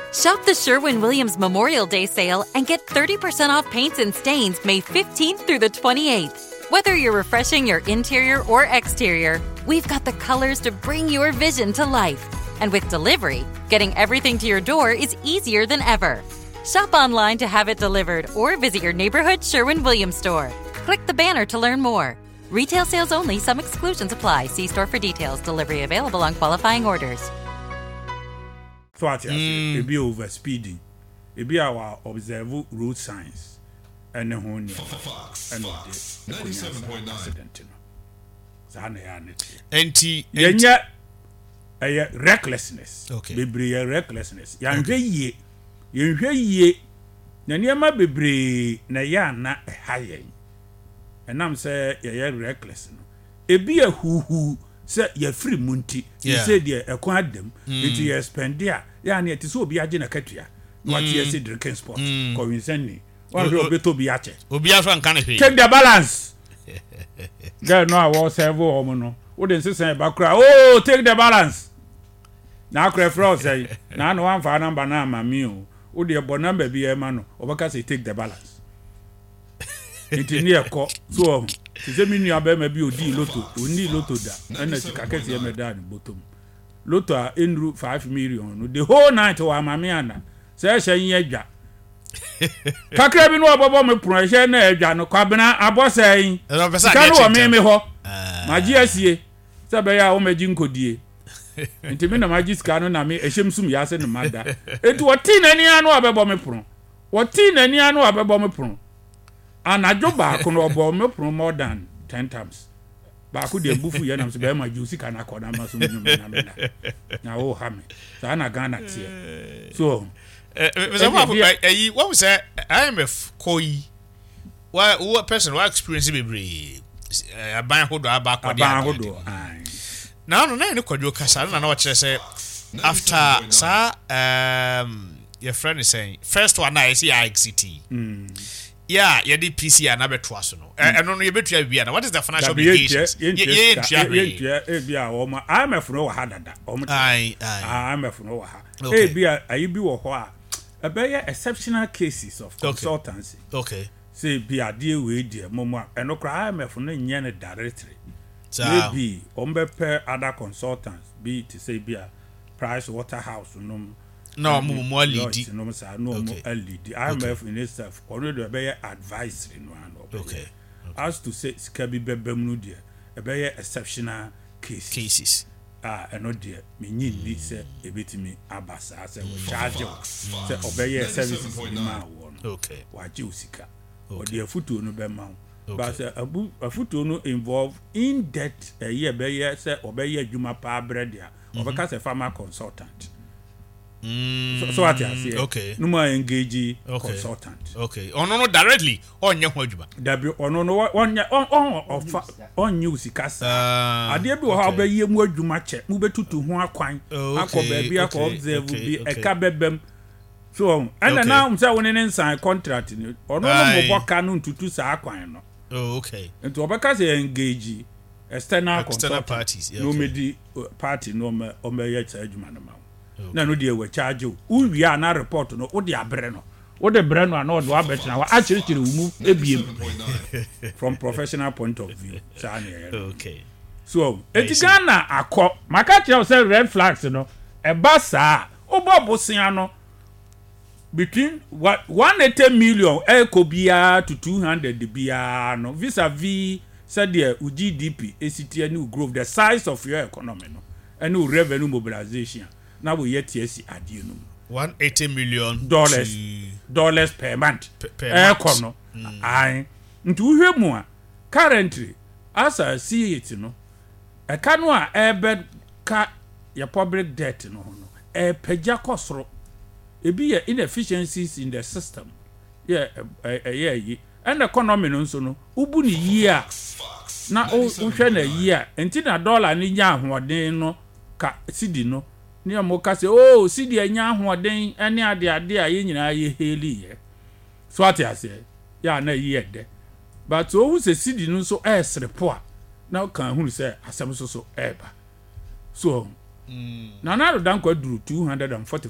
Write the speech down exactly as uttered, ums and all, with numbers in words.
Shop the Sherwin-Williams Memorial Day sale and get thirty percent off paints and stains May fifteenth through the twenty-eighth. Whether you're refreshing your interior or exterior, we've got the colors to bring your vision to life. And with delivery, getting everything to your door is easier than ever. Shop online to have it delivered or visit your neighborhood Sherwin-Williams store. Click the banner to learn more. Retail sales only. Some exclusions apply. See store for details. Delivery available on qualifying orders. So I tell you, it be over speeding. It be our observe road signs. And the whole and ninety-seven point nine. Enti yenya eh recklessness. Okay. Bebre recklessness. Ya nhwe yie. Ye nhwe yie. Na niema bebre na ya na hayen. Enam say ye reckless no. Ebi ahuhu say ye free munti. You say there ekwan adam. It you spend there. Ya na eti so obi age na katua. What you say drinking sport. Ko winsani. One of beto bi ache. Obi afa nka na hwe. Take the balance. Girl no I was serve o no. Wo den sesen ba kra. Oh, take the balance. Na kra fro say na no one fa number na ma mi o. Wo de bo number bi e ma no. Obaka say take the balance. Enti ni eko so ti se mi nu aba ma bi odi loto. Oni loto da. Na sika kesi e me da ni bottom. Loto a enru five million no. The whole night wa ma mi ana. Say she yin adwa. Kakra bi no obobo me pro hye na adwa no kwabena abosai kan wo me me ho magi asie se be ya o magi nkodie ntimi na magi ska no na me ehyem sum ya se no mada enti woti nani anu abebo me pro woti nani anu abebo me pro anajo ba ko no obo me pro more than ten times ba ko de bufu ya na se be magi usika na koda ma so nyum na me na o ha me sa na Ghana tie so eh what was that I M F koi why what person what experience be bre aban hodo abakwa dia aban hodo ai now no na ni kwadwo kasa na na wo kire say after sa um your friend is saying first one I see I X T mm yeah you did P C and abeto aso no eh no no you betua bia na what is the financial obligations ye ye ye e bia o ma I M F no wa hadada o ma ai ai I M F no wa ha e bia ayi bi wo ho a about exceptional cases of consultancy. Okay. Say be a deal with dear mama and no cry I M F no nyane directory. So maybe ombe per other consultants be to say be a Price Waterhouse no no mo mo lead no say no mo lead I M F in itself already be advisory no and okay. As to say skabi bebem no dear be exceptional cases. Cases. Ah, eno de me nyindi se ebetimi abasa se we charge se obeye services ni ma wo no okay wa je usika o de afuto no be ma but abu afuto no involve in debt a year be ye se obeye adwuma pa bredia obeka se farmer consultant mm so, so what you say okay no more engage okay. consultant okay ono no directly onye ho adwuma dabi ono no onye on on on use kasa ade bi wo ha ba ye mu adwuma che mu betutu ho akwan akọ ba bi akọ observe bi eka bebem so and now am say woni ne sign contract ni ono no mo boka no ntutu sa akwan no oh okay ento obeka say engage external external parties no medi party no me o me ye cha adwuma no ma na no de we charge u wi ana report no wo de abre no wo de bre no ana wo do abetna wa achirikiri umu ebiem from professional point of view okay so etigana akọ maka kire say red flags no e ba sa obobosia no between what one hundred eighty million ekobia to two hundred bia no vis-a-vis said the G D P ecity and growth the size of your economy no and revenue mobilization now we yet yes adie no one hundred eighty million dollars dollars per month per month ai nti uhwe mu a currently as I see it no e ka no a ebe ka your public debt no no e pagya kosoro ebi ye inefficiencies in the system yeah eh yeah and the economy no so no ubu ni year na o hwe na year enti na dollar ni nya ahoden no ka sidi no ni amoka se oh sidi anya ahoden ene ade ade a ye nyina ye heli ye so ati ase ya na year de but o hu se sidi no so e srepo a na kan hu se asem so so eba so mm. na na do dan kwa duru two hundred forty